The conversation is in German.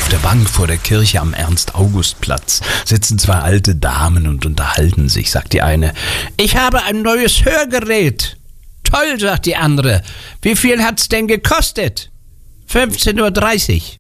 der Bank vor der Kirche am Ernst-August-Platz sitzen zwei alte Damen und unterhalten sich, sagt die eine. Ich habe ein neues Hörgerät. Toll, sagt die andere. Wie viel hat's denn gekostet? 15,30 Uhr.